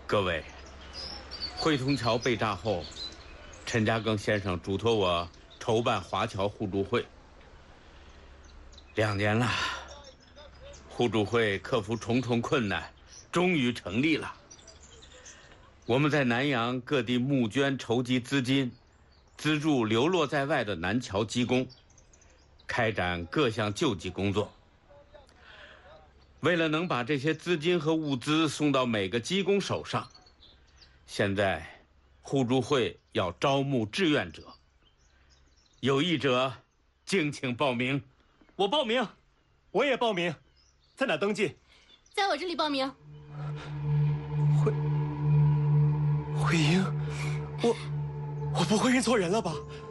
各位，汇通桥被炸后，陈嘉庚先生嘱托我筹办华侨互助会。2年了，互助会克服重重困难，终于成立了。我们在南洋各地募捐筹集资金，资助流落在外的南侨机工，开展各项救济工作。为了能把这些资金和物资送到每个机工手上，现在互助会要招募志愿者，有意者敬请报名。 我报名，我也报名，在哪登记？ 在我这里报名。 慧英，我不会认错人了吧？